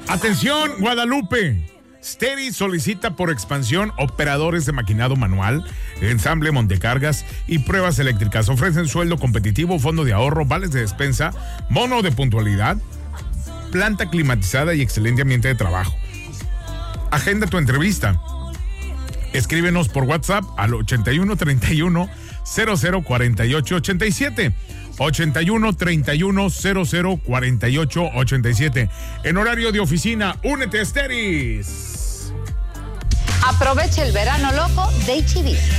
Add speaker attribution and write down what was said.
Speaker 1: Atención, Guadalupe. Steady solicita por expansión operadores de maquinado manual, ensamble montecargas y pruebas eléctricas. Ofrecen sueldo competitivo, fondo de ahorro, vales de despensa, bono de puntualidad, planta climatizada y excelente ambiente de trabajo. Agenda tu entrevista. Escríbenos por WhatsApp al 81 31 00 48 87. 81 31 00 48 87. En horario de oficina, únete a Steris.
Speaker 2: Aprovecha el verano loco de H-E-B.